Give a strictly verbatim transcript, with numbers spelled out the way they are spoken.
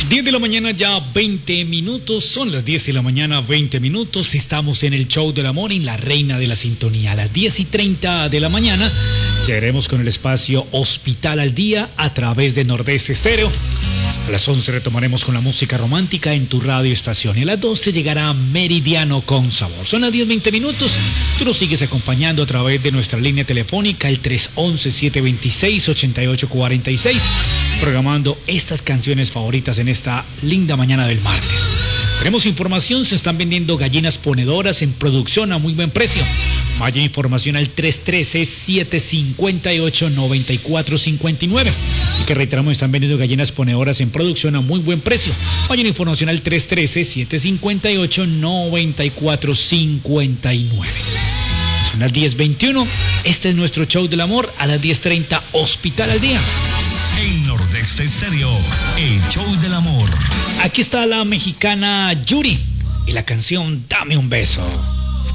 diez de la mañana ya veinte minutos, son las diez de la mañana veinte minutos, estamos en el show del amor en la reina de la sintonía. A las diez y treinta de la mañana llegaremos con el espacio Hospital al Día a través de Nordeste Estéreo. A las once retomaremos con la música romántica en tu radio estación y a las doce llegará Meridiano con Sabor. Son las diez veinte minutos, tú nos sigues acompañando a través de nuestra línea telefónica el tres once, siete veintiséis, ochenta y ocho cuarenta y seis, programando estas canciones favoritas en esta linda mañana del martes. Tenemos información, se están vendiendo gallinas ponedoras en producción a muy buen precio. Mayor información al tres uno tres, siete cinco ocho, nueve cuatro cinco nueve. Y que reiteramos, están vendiendo gallinas ponedoras en producción a muy buen precio. Mayor información al tres uno tres, siete cinco ocho, nueve cuatro cinco nueve. Son las diez veintiuno. Este es nuestro show del amor. A las diez treinta, Hospital al Día. En Nordeste Estéreo, el show del amor. Aquí está la mexicana Yuri y la canción Dame un beso.